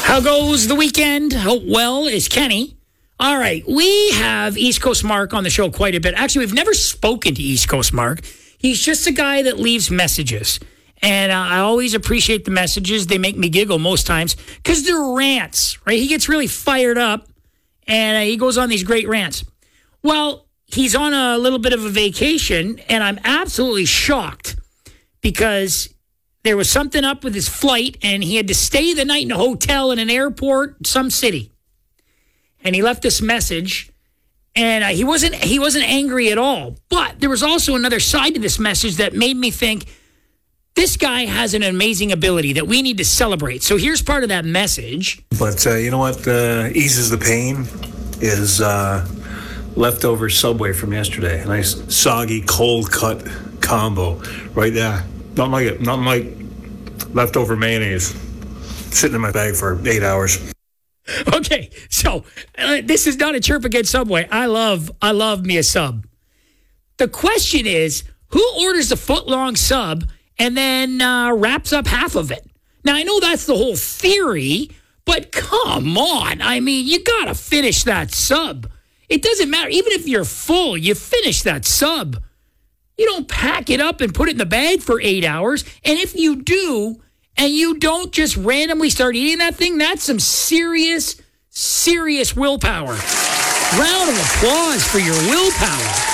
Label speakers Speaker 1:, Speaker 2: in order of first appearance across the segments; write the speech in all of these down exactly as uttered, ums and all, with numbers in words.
Speaker 1: How goes the weekend? Hope well is Kenny. All right, we have East Coast Mark on the show quite a bit. Actually, we've never spoken to East Coast Mark. He's just a guy that leaves messages. And uh, I always appreciate the messages. They make me giggle most times because they're rants, right? He gets really fired up and uh, he goes on these great rants. Well, he's on a little bit of a vacation and I'm absolutely shocked because there was something up with his flight and he had to stay the night in a hotel in an airport, some city. And he left this message and uh, he wasn't he wasn't angry at all. But there was also another side to this message that made me think this guy has an amazing ability that we need to celebrate. So here's part of that message.
Speaker 2: But uh, you know what uh, eases the pain is uh, leftover Subway from yesterday. A nice soggy, cold-cut combo right there. Not like it. Not like leftover mayonnaise sitting in my bag for eight hours.
Speaker 1: Okay, so uh, this is not a chirp against Subway. I love, I love me a sub. The question is, who orders a foot-long sub and then uh, wraps up half of it? Now, I know that's the whole theory, but come on. I mean, you got to finish that sub. It doesn't matter. Even if you're full, you finish that sub. You don't pack it up and put it in the bag for eight hours. And if you do, and you don't just randomly start eating that thing, that's some serious, serious willpower. Round of applause for your willpower.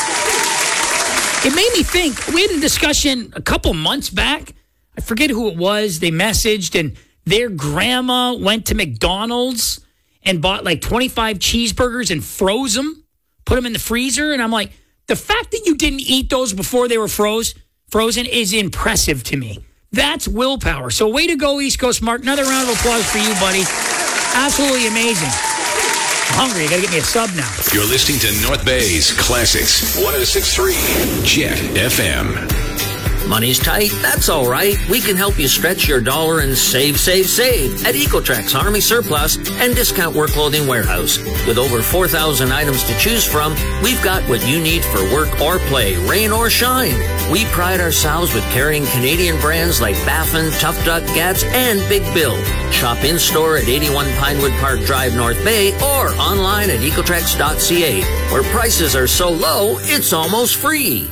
Speaker 1: It made me think, we had a discussion a couple months back. I forget who it was. They messaged and their grandma went to McDonald's and bought like twenty-five cheeseburgers and froze them, put them in the freezer. And I'm like, the fact that you didn't eat those before they were froze, frozen is impressive to me. That's willpower. So way to go, East Coast Mark. Another round of applause for you, buddy. Absolutely amazing. I'm hungry. I got to get me a sub now.
Speaker 3: You're listening to North Bay's Classics. one oh six point three Jet F M.
Speaker 4: Money's tight? That's all right. We can help you stretch your dollar and save, save, save at Ecotrex Army Surplus and Discount Work Clothing Warehouse. With over four thousand items to choose from, we've got what you need for work or play, rain or shine. We pride ourselves with carrying Canadian brands like Baffin, Tough Duck, Gats, and Big Bill. Shop in-store at eighty-one Pinewood Park Drive, North Bay, or online at ecotrex dot c a, where prices are so low, it's almost free.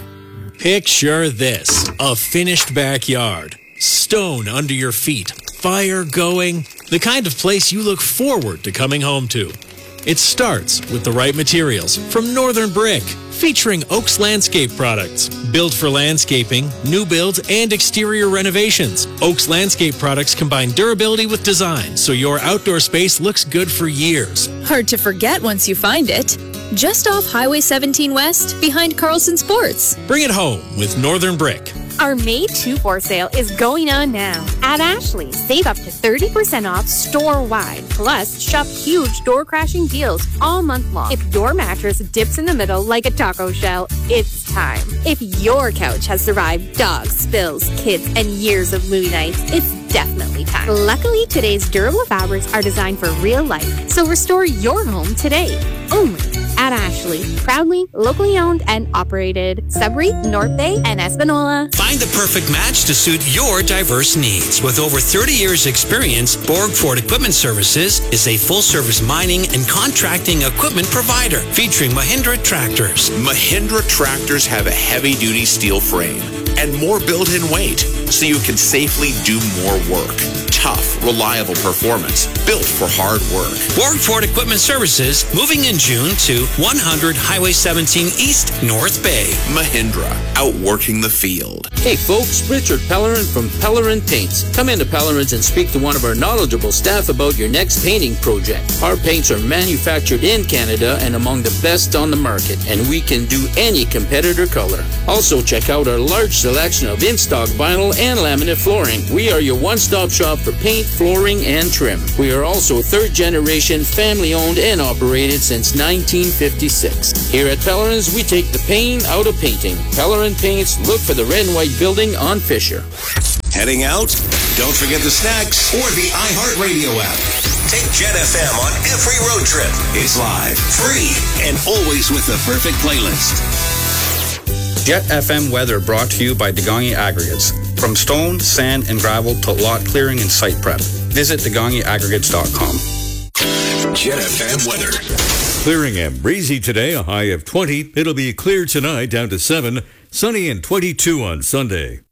Speaker 5: Picture this, a finished backyard, stone under your feet, fire going, the kind of place you look forward to coming home to. It starts with the right materials from Northern Brick, featuring Oaks Landscape products. Built for landscaping, new builds, and exterior renovations. Oaks Landscape products combine durability with design, so your outdoor space looks good for years.
Speaker 6: Hard to forget once you find it. Just off Highway seventeen West, behind Carlson Sports.
Speaker 5: Bring it home with Northern Brick.
Speaker 7: Our May two four sale is going on now. At Ashley, save up to thirty percent off store-wide. Plus, shop huge door-crashing deals all month long. If your mattress dips in the middle like a taco shell, it's time. If your couch has survived dogs, spills, kids, and years of movie nights, it's definitely time. Luckily, today's durable fabrics are designed for real life, so restore your home today. Only at Ashley. Proudly, locally owned and operated. Sudbury, North Bay, and Espanola.
Speaker 8: Find the perfect match to suit your diverse needs. With over thirty years experience, Borg Ford Equipment Services is a full-service mining and contracting equipment provider featuring Mahindra tractors.
Speaker 3: Mahindra tractors have a heavy-duty steel frame and more built-in weight, so you can safely do more work. Tough, reliable performance, built for hard work.
Speaker 8: Borg Ford Equipment Services, moving in June to one hundred Highway seventeen East, North Bay.
Speaker 3: Mahindra, outworking the field.
Speaker 9: Hey folks, Richard Pellerin from Pellerin Paints. Come into Pellerin's and speak to one of our knowledgeable staff about your next painting project. Our paints are manufactured in Canada and among the best on the market, and we can do any competitor color. Also, check out our large selection of in-stock vinyl and laminate flooring. We are your one-stop shop for paint, flooring, and trim. We are also third generation, family owned and operated since nineteen fifty-six. Here at Pellerin's, we take the pain out of painting. Pellerin Paints, look for the red and white building on Fisher.
Speaker 3: Heading out? Don't forget the snacks or the iHeartRadio app. Take Jet F M on every road trip. It's live, free, and always with the perfect playlist.
Speaker 10: Jet F M weather brought to you by Degani Aggregates. From stone, sand, and gravel to lot clearing and site prep. visit Dagonghi Aggregates dot com.
Speaker 3: Jet F M weather.
Speaker 11: Clearing and breezy today, a high of twenty. It'll be clear tonight, down to seven. Sunny and twenty-two on Sunday.